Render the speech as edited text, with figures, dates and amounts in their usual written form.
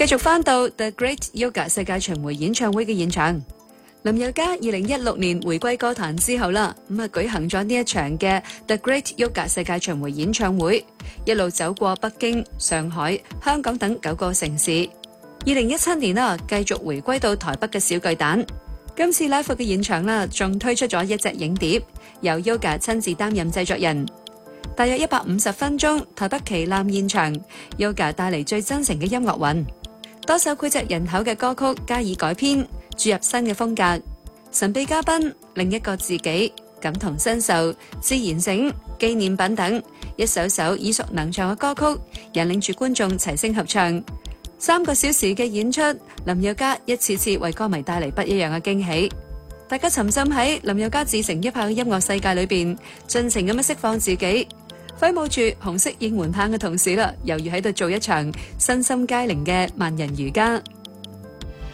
繼續翻到 The Great Yoga 世界巡迴演唱會嘅現場，林宥嘉2016年回歸歌壇之後啦，舉行咗呢一場嘅 The Great Yoga 世界巡迴演唱會，一路走過北京、上海、香港等9個城市。2017年啦，繼續回歸到台北嘅小巨蛋。今次 live 嘅演唱啦，仲推出咗一隻影碟，由 Yoga 親自擔任製作人。大約150分鐘，台北旗艦現場 ，Yoga 帶嚟最真誠嘅音樂韻。多首膾炙人口嘅歌曲加以改編，注入新嘅風格。神秘嘉賓、另一個自己、感同身受、自然醒、紀念品等，一首首耳熟能詳嘅歌曲，引領住觀眾齊聲合唱。3個小時嘅演出，林宥嘉一次次為歌迷帶嚟不一樣嘅驚喜。大家沉浸喺林宥嘉自成一派嘅音樂世界裏邊，盡情咁樣釋放自己。揮舞住紅色應援棒嘅同時啦，猶如喺度做一場身心皆靈嘅萬人瑜伽。